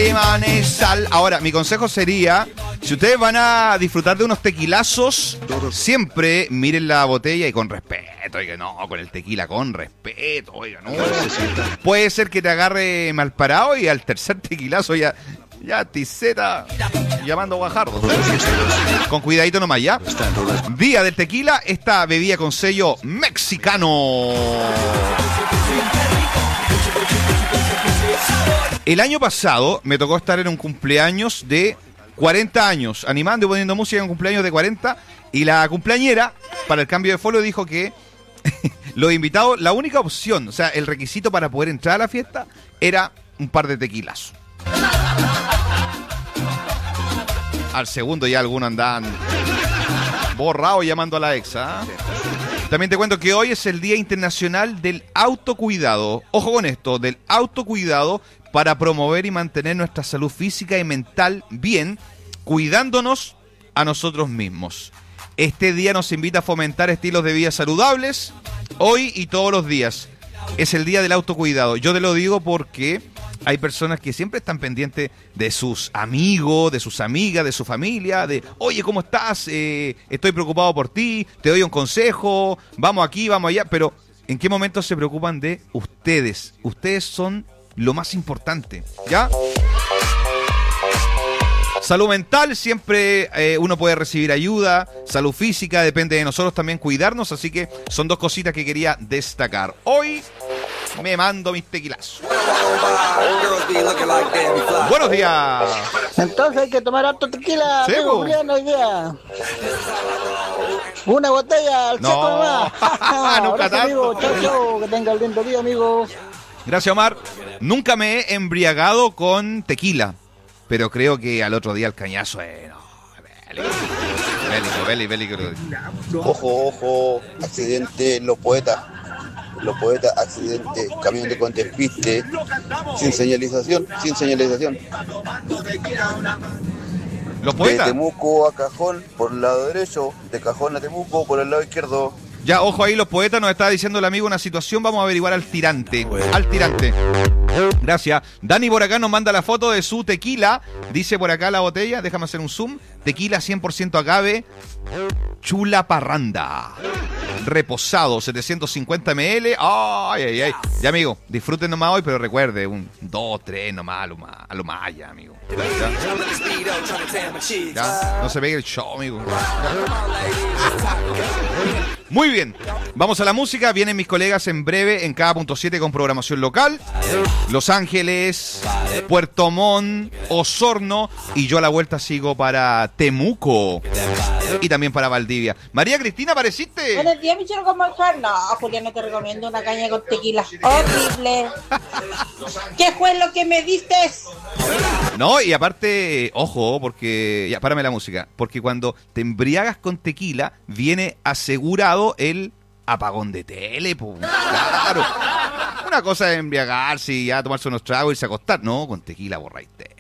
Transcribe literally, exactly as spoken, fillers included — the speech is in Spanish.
manizal. Ahora, mi consejo sería, si ustedes van a disfrutar de unos tequilazos, siempre miren la botella y con respeto. Oiga, no, con el tequila con respeto. Oiga, no. Puede ser que te agarre mal parado y al tercer tequilazo ya... Ya, tiseta, llamando a Guajardo. Con cuidadito nomás, ¿ya? Día del tequila, esta bebida con sello mexicano. El año pasado me tocó estar en un cumpleaños de cuarenta años, animando y poniendo música en un cumpleaños de cuarenta, y la cumpleañera, para el cambio de folio, dijo que los invitados, la única opción, o sea, el requisito para poder entrar a la fiesta, era un par de tequilas. Al segundo ya algunos andaban borrados llamando a la exa. ¿eh? También te cuento que hoy es el Día Internacional del Autocuidado. Ojo con esto, del autocuidado para promover y mantener nuestra salud física y mental bien, cuidándonos a nosotros mismos. Este día nos invita a fomentar estilos de vida saludables, hoy y todos los días. Es el Día del Autocuidado. Yo te lo digo porque hay personas que siempre están pendientes de sus amigos, de sus amigas, de su familia, de, oye, ¿cómo estás? Eh, estoy preocupado por ti, te doy un consejo, vamos aquí, vamos allá, pero ¿en qué momento se preocupan de ustedes? Ustedes son lo más importante, ¿ya? Salud mental, siempre eh, uno puede recibir ayuda. Salud física, depende de nosotros también cuidarnos. Así que son dos cositas que quería destacar. Hoy me mando mis tequilazos. Buenos días. Entonces hay que tomar harto tequila, ¿Sí, amigo Julián, hoy día. Una botella al No. seco nomás. Nunca Abrazo, tanto. amigo. Chao, chao. Que tenga el lindo día, amigo. Gracias, Omar. Nunca me he embriagado con tequila, pero creo que al otro día el cañazo es... No, bélico, bélico, bélico, bélico. Ojo, ojo, accidente, los poetas. Los poetas, accidente, camión de contespiste, sin señalización, sin señalización. Los De poetas. Temuco a Cajón por el lado derecho, de Cajón a Temuco por el lado izquierdo. Ya, ojo ahí, los poetas, nos está diciendo el amigo una situación, vamos a averiguar al tirante, al tirante. Gracias. Dani por acá nos manda la foto de su tequila, dice por acá la botella, déjame hacer un zoom, tequila cien por ciento agave, Chula Parranda, reposado, setecientos cincuenta mililitros, ay, ay, ay. Ya, amigo, disfruten nomás hoy, pero recuerde, un dos, tres nomás, a lo más, a lo más ya, amigo. ¿Ya? ¿Ya? No se pegue el show, amigo. Muy bien, vamos a la música. Vienen mis colegas en breve en K punto siete con programación local. Los Ángeles, Puerto Montt, Osorno, y yo a la vuelta sigo para Temuco y también para Valdivia. María Cristina, ¿apareciste? Buenos días, Michero con manjar. No, Julián, no te recomiendo una caña con tequila. Horrible. ¿Qué fue lo que me diste? No, y aparte, ojo, porque... Ya, párame la música. Porque cuando te embriagas con tequila, viene asegurado el apagón de tele, po. Claro. Una cosa es embriagarse y ya tomarse unos tragos y irse a acostar. No, con tequila borra y tele.